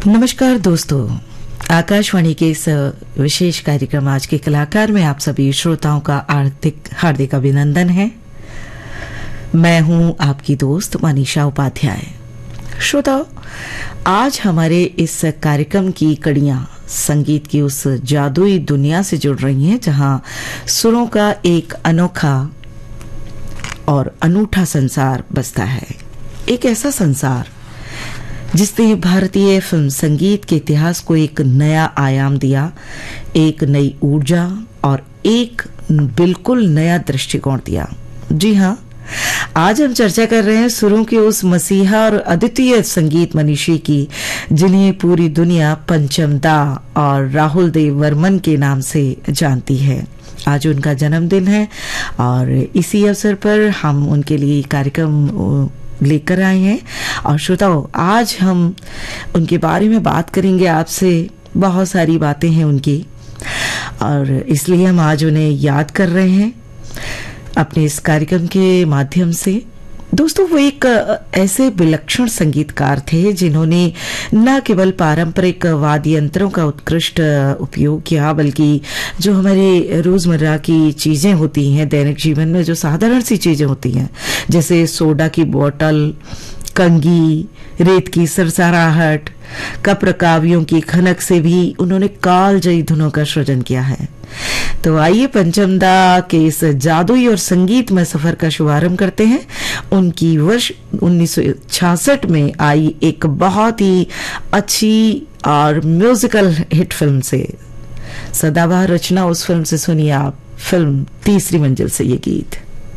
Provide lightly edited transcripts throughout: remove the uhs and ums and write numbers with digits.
नमस्कार दोस्तों, आकाशवाणी के इस विशेष कार्यक्रम आज के कलाकार में आप सभी श्रोताओं का हार्दिक अभिनंदन है। मैं हूं आपकी दोस्त मनीषा उपाध्याय। श्रोताओं, आज हमारे इस कार्यक्रम की कड़ियां संगीत की उस जादुई दुनिया से जुड़ रही हैं जहां सुरों का एक अनोखा और अनूठा संसार बसता है। एक ऐसा संसार जिसने भारतीय फिल्म संगीत के इतिहास को एक नया आयाम दिया, एक नई ऊर्जा और एक बिल्कुल नया दृष्टिकोण दिया। जी हाँ, आज हम चर्चा कर रहे हैं सुरों के उस मसीहा और अद्वितीय संगीत मनीषी की, जिन्हें पूरी दुनिया पंचम दा और राहुल देव वर्मन के नाम से जानती है। आज उनका जन्मदिन है और इसी अवसर पर हम उनके लिए कार्यक्रम लेकर आए हैं। और श्रोताओ, आज हम उनके बारे में बात करेंगे आपसे। बहुत सारी बातें हैं उनकी और इसलिए हम आज उन्हें याद कर रहे हैं अपने इस कार्यक्रम के माध्यम से। दोस्तों, वो एक ऐसे विलक्षण संगीतकार थे जिन्होंने न केवल पारंपरिक वाद्य यंत्रों का उत्कृष्ट उपयोग किया, बल्कि जो हमारे रोजमर्रा की चीजें होती हैं, दैनिक जीवन में जो साधारण सी चीजें होती हैं, जैसे सोडा की बोतल, कंघी, रेत की सरसराहट, कप रकावियों की खनक से भी उन्होंने कालजयी धुनों का सृजन किया है। तो आइए पंचम दा के इस जादुई और संगीतमय सफर का शुभारंभ करते हैं उनकी वर्ष 1966 में आई एक बहुत ही अच्छी और म्यूजिकल हिट फिल्म से। सदाबहार रचना उस फिल्म से सुनिए आप, फिल्म तीसरी मंजिल से ये गीत।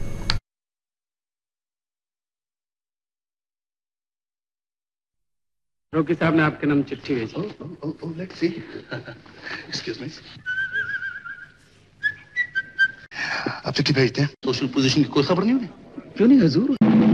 रोकी साहब ने आपके नाम चिट्ठी भेजी। Let's see. Excuse me. आप चिट्ठी भेजते हैं? सोशल पोजीशन की कोई खबर नहीं हुई? क्यों नहीं हजूर।